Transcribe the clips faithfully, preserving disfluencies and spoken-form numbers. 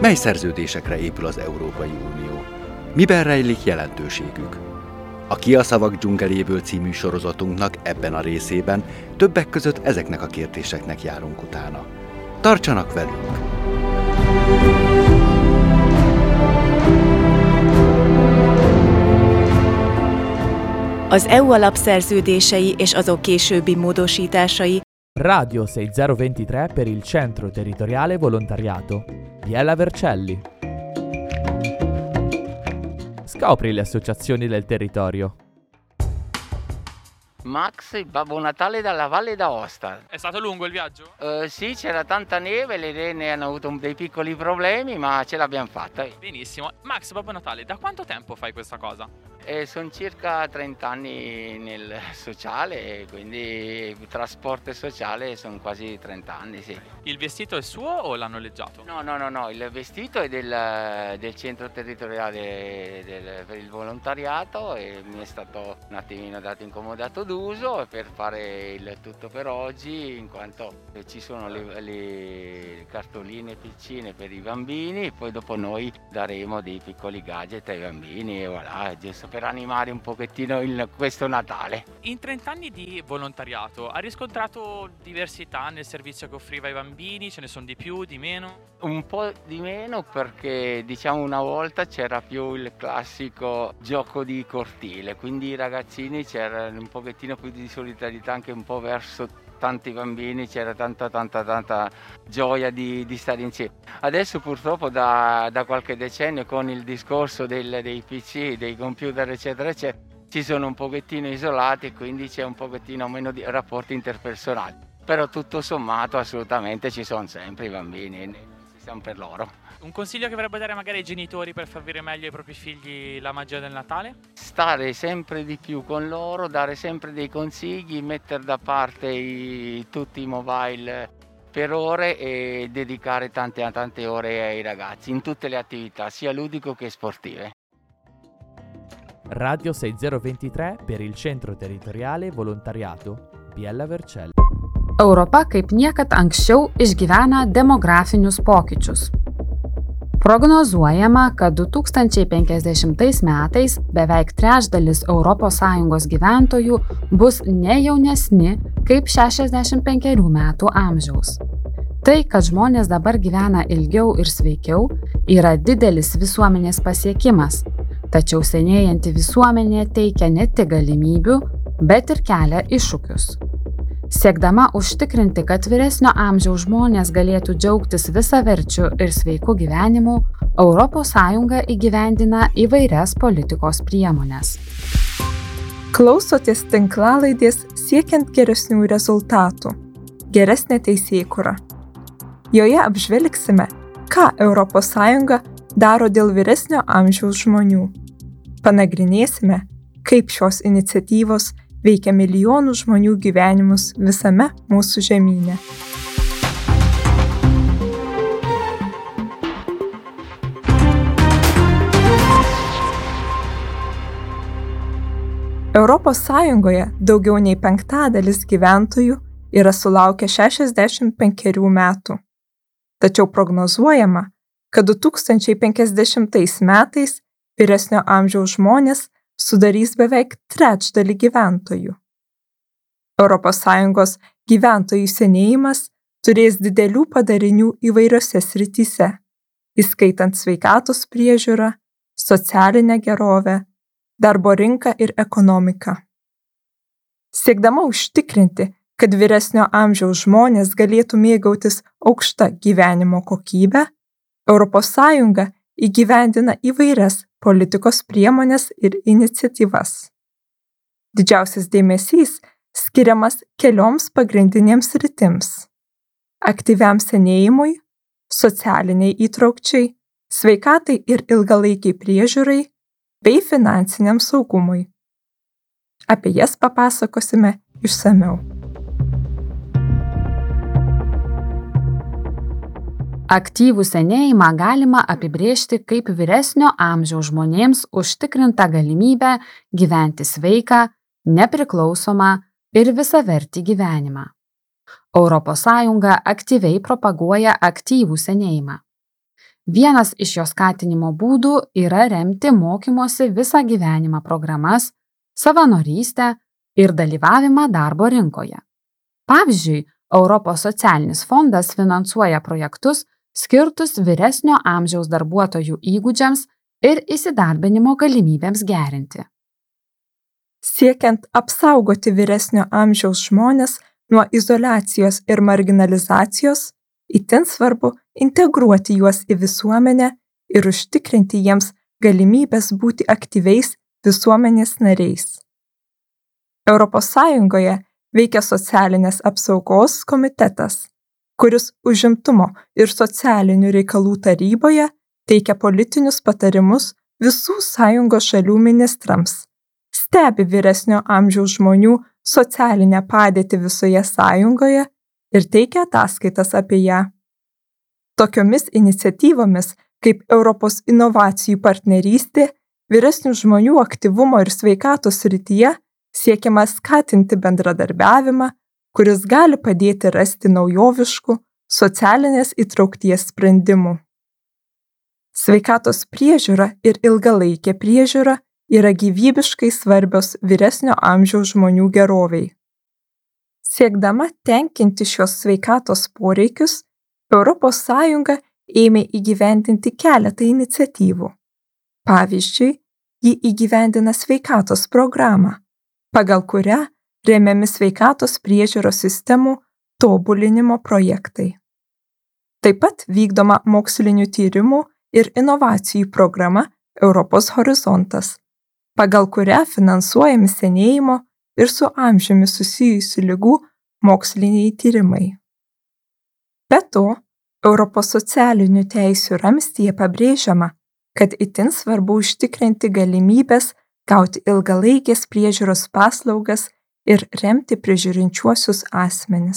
Mely szerződésekre épül az Európai Unió? Miben rejlik jelentőségük? A Ki a szavak dzsungeléből című sorozatunknak ebben a részében többek között ezeknek a kérdéseknek járunk utána. Tartsanak velünk! Az é u alapszerződései és azok későbbi módosításai. Radio sei zero ventitré per il Centro Territoriale Volontariato. Biella Vercelli. Scopri le associazioni del territorio. Max, il Babbo Natale dalla Valle d'Aosta. È stato lungo il viaggio? Uh, sì, c'era tanta neve, le rene hanno avuto dei piccoli problemi, ma ce l'abbiamo fatta. Benissimo. Max, Babbo Natale, da quanto tempo fai questa cosa? Eh, sono circa trenta anni nel sociale, quindi trasporto e sociale sono quasi trenta anni, sì. Il vestito è suo o l'hanno noleggiato? No, no, no, no, il vestito è del, del centro territoriale del, per il volontariato e mi è stato un attimino dato incomodato d'uso per fare il tutto per oggi, in quanto ci sono le, le cartoline piccine per i bambini, poi dopo noi daremo dei piccoli gadget ai bambini e voilà, giusto per animare un pochettino il, questo Natale. In trenta anni di volontariato ha riscontrato diversità nel servizio che offriva ai bambini? Ce ne sono di più, di meno? Un po' di meno perché diciamo una volta c'era più il classico gioco di cortile, quindi i ragazzini c'era un pochettino più di solidarietà anche un po' verso tanti bambini, c'era tanta tanta tanta gioia di, di stare insieme. Adesso purtroppo da, da qualche decennio con il discorso del, dei P C, dei computer eccetera eccetera, ci sono un pochettino isolati e quindi c'è un pochettino meno di rapporti interpersonali. Però tutto sommato assolutamente ci sono sempre i bambini, ci siamo per loro. Un consiglio che vorrebbe dare magari ai genitori per far vivere meglio ai propri figli la magia del Natale? Stare sempre di più con loro, dare sempre dei consigli, mettere da parte i, tutti i mobile per ore e dedicare tante tante ore ai ragazzi in tutte le attività, sia ludico che sportive. Radio sei zero ventitré per il Centro Territoriale Volontariato. Biella Vercelli. Europa kaip niekad anksčiau išgyvena demografinius pokyčius. Prognozuojama, kad du tūkstančiai penkiasdešimtais metais beveik trečdalis Europos Sąjungos gyventojų bus ne jaunesni kaip šešiasdešimt penkerių metų amžiaus. Tai, kad žmonės dabar gyvena ilgiau ir sveikiau, yra didelis visuomenės pasiekimas, tačiau senėjanti visuomenė teikia ne tik galimybių, bet ir kelia iššūkius. Siekdama užtikrinti, kad vyresnio amžiaus žmonės galėtų džiaugtis visaverčiu ir sveiku gyvenimu, Europos Sąjunga įgyvendina įvairias politikos priemones. Klausotės tinklalaidės siekiant geresnių rezultatų. Geresnė teisėkūra. Joje apžvelgsime, ką Europos Sąjunga daro dėl vyresnio amžiaus žmonių. Panagrinėsime, kaip šios iniciatyvos veikia milijonų žmonių gyvenimus visame mūsų žemyne. Europos Sąjungoje daugiau nei penktadalis gyventojų yra sulaukę šešiasdešimt penkerių metų. Tačiau prognozuojama, kad du tūkstančiai penkiasdešimtais metais vyresnio amžiaus žmonės sudarys beveik trečdalį gyventojų. Europos Sąjungos gyventojų senėjimas turės didelių padarinių įvairiose srityse, įskaitant sveikatos priežiūrą, socialinę gerovę, darbo rinką ir ekonomiką. Siekdama užtikrinti, kad vyresnio amžiaus žmonės galėtų mėgautis aukšta gyvenimo kokybę, Europos Sąjunga įgyvendina įvairias politikos priemonės ir iniciatyvas. Didžiausias dėmesys skiriamas kelioms pagrindinėms sritims – aktyviam senėjimui, socialiniai įtraukčiai, sveikatai ir ilgalaikiai priežiūrai bei finansiniam saugumui. Apie jas papasakosime išsamiau. Aktyvų senėjimą galima apibrėžti kaip vyresnio amžiaus žmonėms užtikrintą galimybę gyventi sveiką, nepriklausomą ir visavertį gyvenimą. Europos Sąjunga aktyviai propaguoja aktyvų senėjimą. Vienas iš jo skatinimo būdų yra remti mokymosi visą gyvenimą programas, savanorystę ir dalyvavimą darbo rinkoje. Pavyzdžiui, Europos socialinis fondas finansuoja projektus skirtus vyresnio amžiaus darbuotojų įgūdžiams ir įsidarbinimo galimybėms gerinti. Siekiant apsaugoti vyresnio amžiaus žmones nuo izoliacijos ir marginalizacijos, itin svarbu integruoti juos į visuomenę ir užtikrinti jiems galimybės būti aktyviais visuomenės nariais. Europos Sąjungoje veikia socialinės apsaugos komitetas, kuris Užimtumo ir socialinių reikalų taryboje teikia politinius patarimus visų sąjungos šalių ministrams, stebi vyresnio amžiaus žmonių socialinę padėtį visoje sąjungoje ir teikia ataskaitas apie ją. Tokiomis iniciatyvomis kaip Europos inovacijų partnerystė, vyresnių žmonių aktyvumo ir sveikatos srityje siekiama skatinti bendradarbiavimą, kuris gali padėti rasti naujoviškų socialinės įtraukties sprendimų. Sveikatos priežiūra ir ilgalaikė priežiūra yra gyvybiškai svarbios vyresnio amžiaus žmonių geroviai. Siekdama tenkinti šios sveikatos poreikius, Europos Sąjunga ėmė įgyvendinti keletą iniciatyvų. Pavyzdžiui, ji įgyvendina sveikatos programą, pagal kurią remiami sveikatos priežiūros sistemų tobulinimo projektai. Taip pat vykdoma mokslinių tyrimų ir inovacijų programa Europos horizontas, pagal kurią finansuojami senėjimo ir su amžiumi susijusių ligų moksliniai tyrimai. Be to, Europos socialinių teisių ramstyje pabrėžiama, kad itin svarbu užtikrinti galimybės gauti ilgalaikės priežiūros paslaugas ir remti prižiūrinčiuosius asmenis.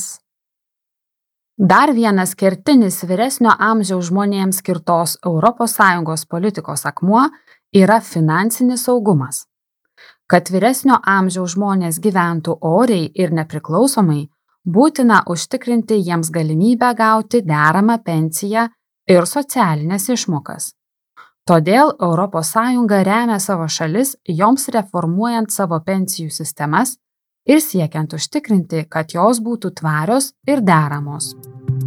Dar vienas kertinis vyresnio amžiaus žmonėms skirtos Europos Sąjungos politikos akmuo yra finansinis saugumas. Kad vyresnio amžiaus žmonės gyventų oriai ir nepriklausomai, būtina užtikrinti jiems galimybę gauti deramą pensiją ir socialinės išmokas. Todėl Europos Sąjunga remia savo šalis joms reformuojant savo pensijų sistemas ir siekiant užtikrinti, kad jos būtų tvarios ir deramos.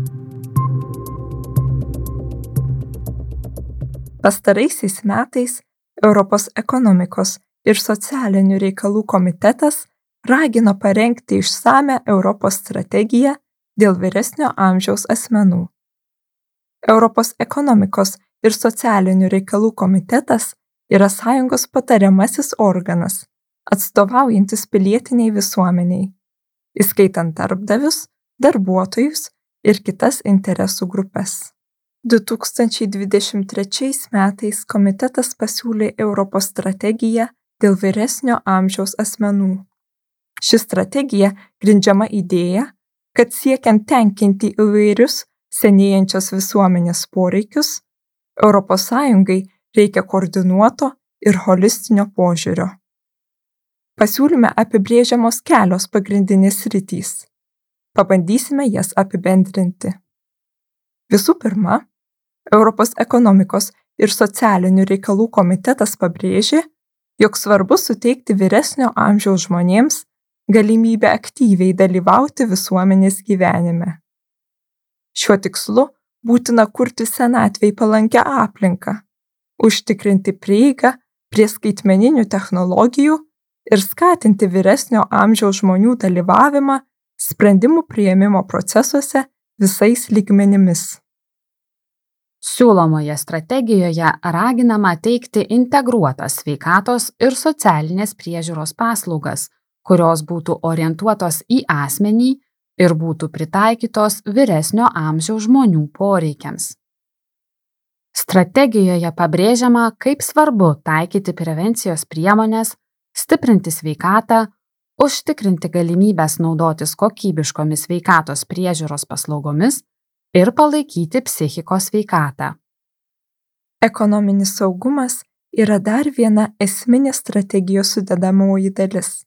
Pastaraisiais metais Europos ekonomikos ir socialinių reikalų komitetas ragino parengti išsamią Europos strategiją dėl vyresnio amžiaus asmenų. Europos ekonomikos ir socialinių reikalų komitetas yra sąjungos patariamasis organas, atstovaujantis pilietiniai visuomeniai, įskaitant darbdavius, darbuotojus ir kitas interesų grupes. du tūkstančiai dvidešimt trečiais metais komitetas pasiūlė Europos strategiją dėl vyresnio amžiaus asmenų. Ši strategija grindžiama idėja, kad siekiant tenkinti įvairius senėjančios visuomenės poreikius, Europos Sąjungai reikia koordinuoto ir holistinio požiūrio. Pasiūlyme apibrėžiamos kelios pagrindinės sritys. Pabandysime jas apibendrinti. Visų pirma, Europos ekonomikos ir socialinių reikalų komitetas pabrėžė, jog svarbu suteikti vyresnio amžiaus žmonėms galimybę aktyviai dalyvauti visuomenės gyvenime. Šiuo tikslu būtina kurti senatvei palankią aplinką, užtikrinti prieigą prie skaitmeninių technologijų ir skatinti vyresnio amžiaus žmonių dalyvavimą sprendimų priėmimo procesuose visais lygmenimis. Siūlomoje strategijoje raginama teikti integruotas sveikatos ir socialinės priežiūros paslaugas, kurios būtų orientuotos į asmenį ir būtų pritaikytos vyresnio amžiaus žmonių poreikiams. Strategijoje pabrėžiama, kaip svarbu taikyti prevencijos priemonės, stiprinti sveikatą, užtikrinti galimybės naudotis kokybiškomis sveikatos priežiūros paslaugomis ir palaikyti psichikos sveikatą. Ekonominis saugumas yra dar viena esminė strategijos sudedamoji dalis.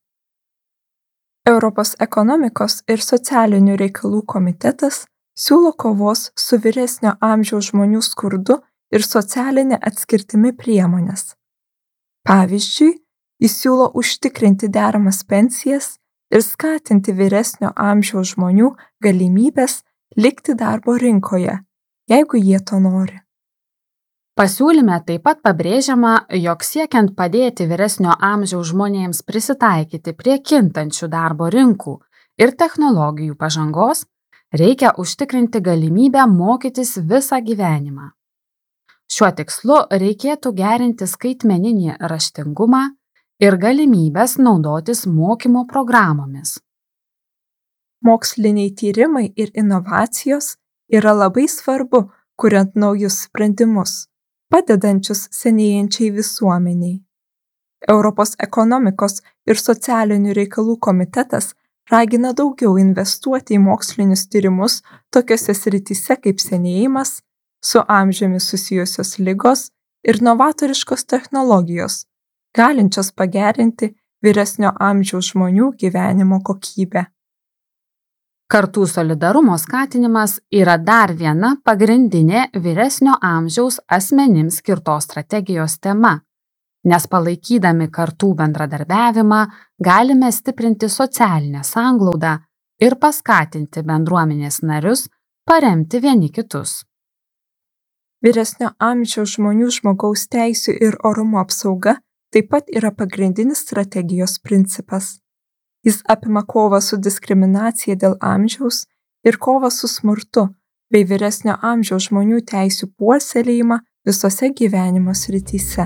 Europos ekonomikos ir socialinių reikalų komitetas siūlo kovos su vyresnio amžiaus žmonių skurdu ir socialine atskirtimi priemonės. Pavyzdžiui, jis siūlo užtikrinti deramas pensijas ir skatinti vyresnio amžiaus žmonių galimybės likti darbo rinkoje, jeigu jie to nori. Pasiūlyme taip pat pabrėžiama, jog siekiant padėti vyresnio amžiaus žmonėms prisitaikyti prie kintančių darbo rinkų ir technologijų pažangos, reikia užtikrinti galimybę mokytis visą gyvenimą. Šiuo tikslu reikėtų gerinti skaitmeninį raštingumą ir galimybės naudotis mokymo programomis. Moksliniai tyrimai ir inovacijos yra labai svarbu, kuriant naujus sprendimus, padedančius senėjančiai visuomeniai. Europos ekonomikos ir socialinių reikalų komitetas ragina daugiau investuoti į mokslinius tyrimus tokiose srityse kaip senėjimas, su amžiumi susijusios ligos ir novatoriškos technologijos, galinčios pagerinti vyresnio amžiaus žmonių gyvenimo kokybę. Kartų solidarumo skatinimas yra dar viena pagrindinė vyresnio amžiaus asmenims skirtos strategijos tema, nes palaikydami kartų bendradarbiavimą galime stiprinti socialinę sanglaudą ir paskatinti bendruomenės narius paremti vieni kitus. Vyresnio amžiaus žmonių žmogaus teisių ir orumo apsauga taip pat yra pagrindinis strategijos principas. Jis apima kovą su diskriminacija dėl amžiaus ir kovą su smurtu bei vyresnio amžiaus žmonių teisių puoselėjimą visose gyvenimo srityse.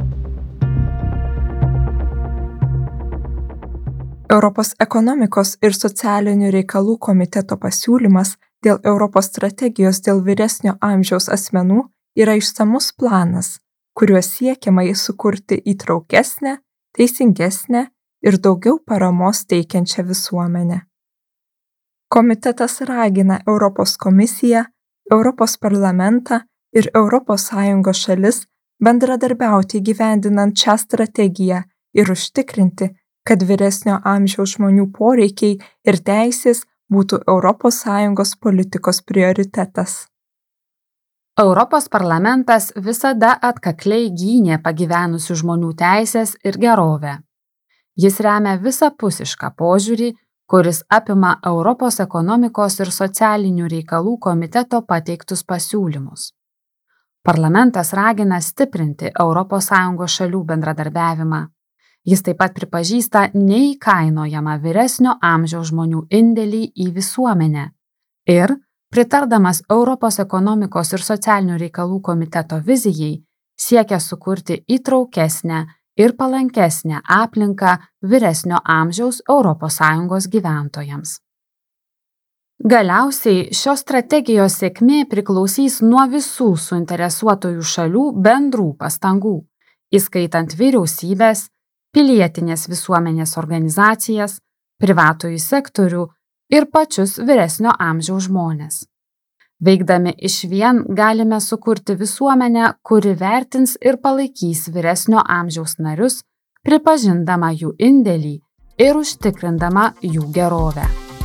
Europos ekonomikos ir socialinių reikalų komiteto pasiūlymas dėl Europos strategijos dėl vyresnio amžiaus asmenų yra išsamus planas, kuriuo siekiama sukurti įtraukesnę, teisingesnę ir daugiau paramos teikiančią visuomenę. Komitetas ragina Europos komisiją, Europos parlamentą ir Europos Sąjungos šalis bendradarbiauti įgyvendinant šią strategiją ir užtikrinti, kad vyresnio amžiaus žmonių poreikiai ir teisės būtų Europos Sąjungos politikos prioritetas. Europos parlamentas visada atkakliai gynė pagyvenusių žmonių teisės ir gerovę. Jis remia visapusišką požiūrį, kuris apima Europos ekonomikos ir socialinių reikalų komiteto pateiktus pasiūlymus. Parlamentas ragina stiprinti Europos Sąjungos šalių bendradarbiavimą. Jis taip pat pripažįsta neįkainojamą vyresnio amžiaus žmonių indėlį į visuomenę ir, pritardamas Europos ekonomikos ir socialinių reikalų komiteto vizijai, siekia sukurti įtraukesnę ir palankesnę aplinką vyresnio amžiaus Europos Sąjungos gyventojams. Galiausiai šios strategijos sėkmė priklausys nuo visų suinteresuotųjų šalių bendrų pastangų, įskaitant vyriausybės, pilietinės visuomenės organizacijas, privatųjį sektorių ir pačius vyresnio amžiaus žmones. Veikdami išvien galime sukurti visuomenę, kuri vertins ir palaikys vyresnio amžiaus narius, pripažindama jų indėlį ir užtikrindama jų gerovę.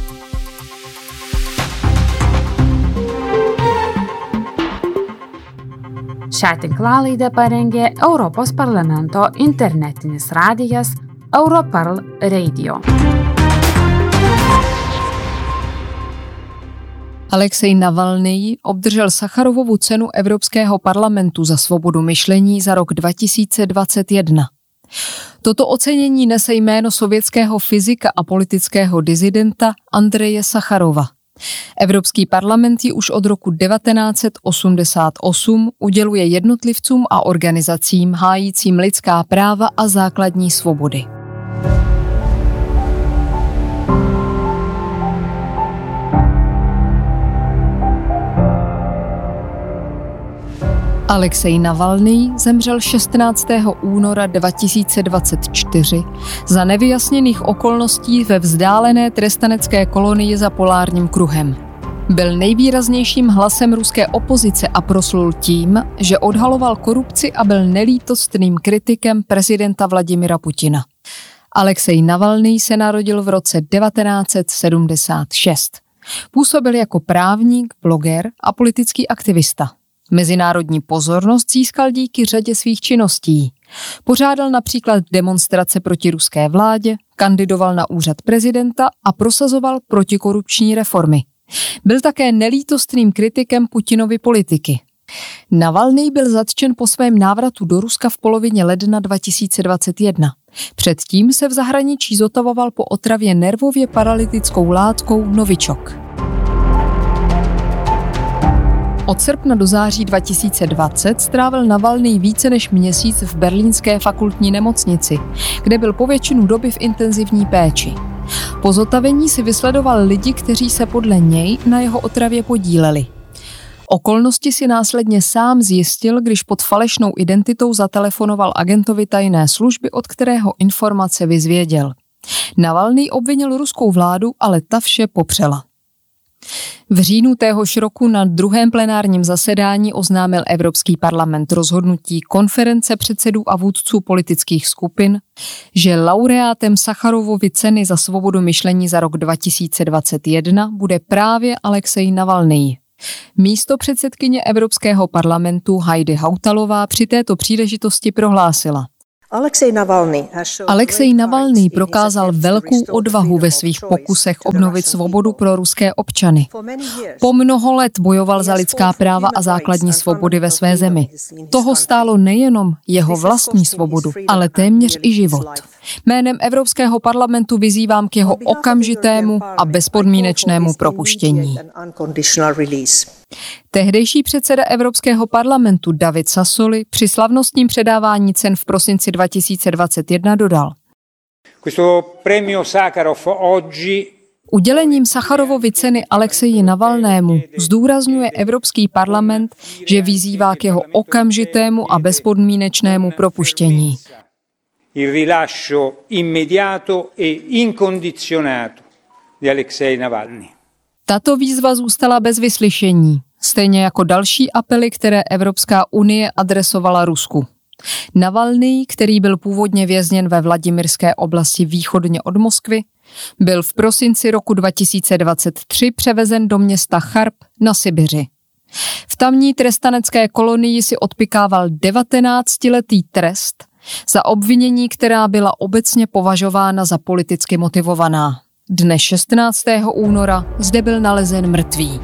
Šią tinklalaidę parengė Europos parlamento internetinis radijas Europarl Radio. Alexej Navalnyj obdržel Sacharovovu cenu Evropského parlamentu za svobodu myšlení za rok dva tisíce dvacet jedna. Toto ocenění nese jméno sovětského fyzika a politického disidenta Andreje Sacharova. Evropský parlament ji už od roku devatenáct set osmdesát osm uděluje jednotlivcům a organizacím hájícím lidská práva a základní svobody. Alexej Navalnyj zemřel šestnáctého února dva tisíce dvacet čtyři za nevyjasněných okolností ve vzdálené trestanecké kolonii za polárním kruhem. Byl nejvýraznějším hlasem ruské opozice a proslul tím, že odhaloval korupci a byl nelítostným kritikem prezidenta Vladimira Putina. Alexej Navalnyj se narodil v roce devatenáct set sedmdesát šest. Působil jako právník, bloger a politický aktivista. Mezinárodní pozornost získal díky řadě svých činností. Pořádal například demonstrace proti ruské vládě, kandidoval na úřad prezidenta a prosazoval protikorupční reformy. Byl také nelítostným kritikem Putinovy politiky. Navalný byl zatčen po svém návratu do Ruska v polovině ledna dva tisíce dvacet jedna. Předtím se v zahraničí zotavoval po otravě nervově paralytickou látkou Novichok. Od srpna do září dva tisíce dvacet strávil Navalný více než měsíc v berlínské fakultní nemocnici, kde byl po většinu doby v intenzivní péči. Po zotavení si vysledoval lidi, kteří se podle něj na jeho otravě podíleli. Okolnosti si následně sám zjistil, když pod falešnou identitou zatelefonoval agentovi tajné služby, od kterého informace vyzvěděl. Navalný obvinil ruskou vládu, ale ta vše popřela. V říjnu téhož roku na druhém plenárním zasedání oznámil Evropský parlament rozhodnutí konference předsedů a vůdců politických skupin, že laureátem Sacharovovy ceny za svobodu myšlení za rok dva tisíce dvacet jedna bude právě Alexej Navalný. Místopředsedkyně Evropského parlamentu Heidi Hautalová při této příležitosti prohlásila: Alexej Navalný prokázal velkou odvahu ve svých pokusech obnovit svobodu pro ruské občany. Po mnoho let bojoval za lidská práva a základní svobody ve své zemi. Toho stálo nejenom jeho vlastní svobodu, ale téměř i život. Jménem Evropského parlamentu vyzývám k jeho okamžitému a bezpodmínečnému propuštění. Tehdejší předseda Evropského parlamentu David Sassoli při slavnostním předávání cen v prosinci dva tisíce dvacet jedna dodal: Udělením Sacharovovy ceny Alexeji Navalnému zdůrazňuje Evropský parlament, že vyzývá k jeho okamžitému a bezpodmínečnému propuštění. Il rilascio immediato e incondizionato di Alexej Navalny. Tato výzva zůstala bez vyslyšení, stejně jako další apely, které Evropská unie adresovala Rusku. Navalný, který byl původně vězněn ve Vladimirské oblasti východně od Moskvy, byl v prosinci roku dva tisíce dvacet tři převezen do města Charb na Sibiři. V tamní trestanecké kolonii si odpykával devatenáctiletý trest za obvinění, která byla obecně považována za politicky motivovaná. Dne šestnáctého února zde byl nalezen mrtvý.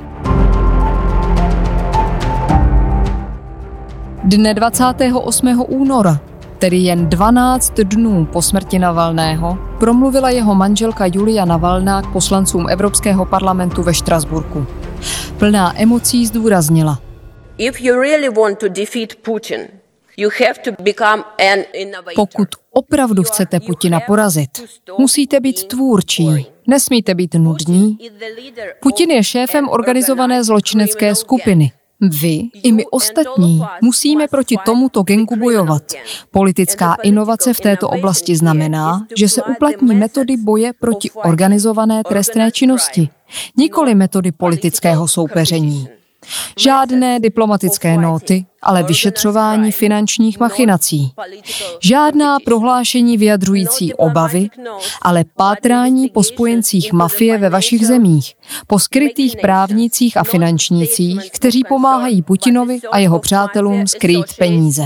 Dne dvacátého osmého února, tedy jen dvanáct dnů po smrti Navalného, promluvila jeho manželka Julia Navalná k poslancům Evropského parlamentu ve Štrasburku. Plná emocí zdůraznila: If you really want to defeat Putin, you have to become an innovator. Pokud opravdu chcete Putina porazit, musíte být tvůrčí, nesmíte být nudní. Putin je šéfem organizované zločinecké skupiny. Vy i my ostatní musíme proti tomuto gangu bojovat. Politická inovace v této oblasti znamená, že se uplatní metody boje proti organizované trestné činnosti, nikoli metody politického soupeření. Žádné diplomatické nóty, ale vyšetřování finančních machinací. Žádná prohlášení vyjadřující obavy, ale pátrání po spojencích mafie ve vašich zemích, po skrytých právnících a finančnících, kteří pomáhají Putinovi a jeho přátelům skrýt peníze.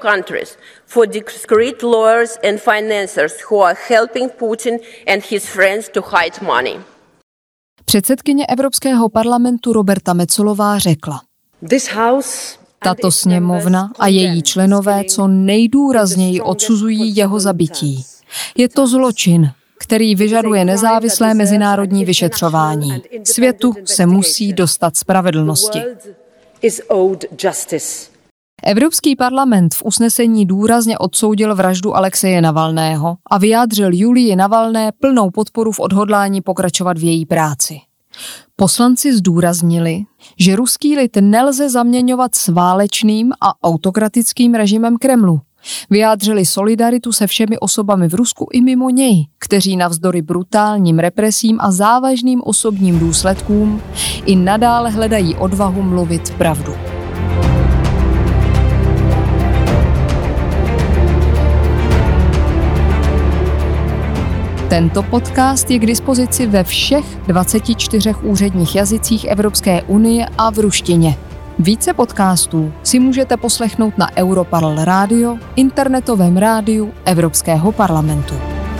Předsedkyně Evropského parlamentu Roberta Metsolová řekla: Tato sněmovna a její členové co nejdůrazněji odsuzují jeho zabití. Je to zločin, který vyžaduje nezávislé mezinárodní vyšetřování. Světu se musí dostat spravedlnosti. Evropský parlament v usnesení důrazně odsoudil vraždu Alexeje Navalného a vyjádřil Julii Navalné plnou podporu v odhodlání pokračovat v její práci. Poslanci zdůraznili, že ruský lid nelze zaměňovat s válečným a autokratickým režimem Kremlu. Vyjádřili solidaritu se všemi osobami v Rusku i mimo něj, kteří navzdory brutálním represím a závažným osobním důsledkům i nadále hledají odvahu mluvit pravdu. Tento podcast je k dispozici ve všech dvaceti čtyřech úředních jazycích Evropské unie a v ruštině. Více podcastů si můžete poslechnout na Europarl Radio, internetovém rádiu Evropského parlamentu.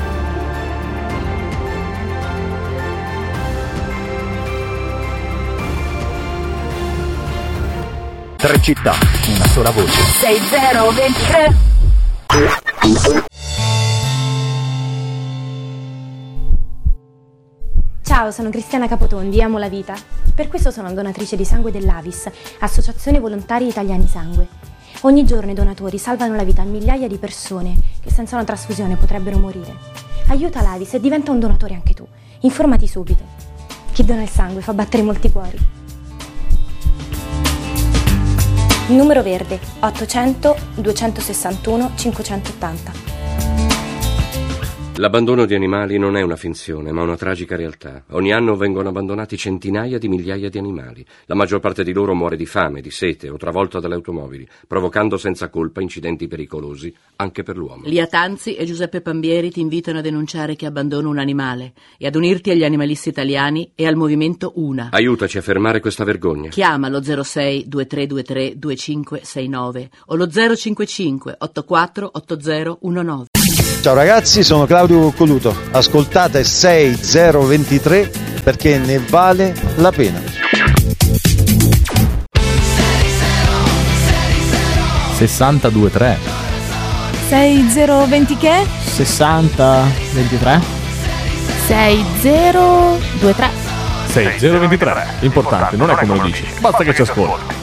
Tre città, una sola voce. sei zero ventitré. Ciao, sono Cristiana Capotondi, amo la vita. Per questo sono donatrice di sangue dell'Avis, Associazione Volontari Italiani Sangue. Ogni giorno i donatori salvano la vita a migliaia di persone che senza una trasfusione potrebbero morire. Aiuta l'Avis e diventa un donatore anche tu. Informati subito. Chi dona il sangue fa battere molti cuori. Numero verde ottocento duecentosessantuno cinquecentottanta. L'abbandono di animali non è una finzione, ma una tragica realtà. Ogni anno vengono abbandonati centinaia di migliaia di animali. La maggior parte di loro muore di fame, di sete o travolta dalle automobili, provocando senza colpa incidenti pericolosi anche per l'uomo. Lia Tanzi e Giuseppe Pambieri ti invitano a denunciare chi abbandona un animale e ad unirti agli animalisti italiani e al movimento Una. Aiutaci a fermare questa vergogna. Chiama lo zero sei duemilatré ventitré venticinque sessantanove o lo zero cinquantacinque ottantaquattro ottanta diciannove. Ciao ragazzi, sono Claudio Coccoluto. Ascoltate sei zero ventitré perché ne vale la pena. sessantadue tre. sei zero venti che? sessanta ventitré. sei zero due tre. sei zero ventitré. Importante, non è come lo dici, basta che ci ascolti.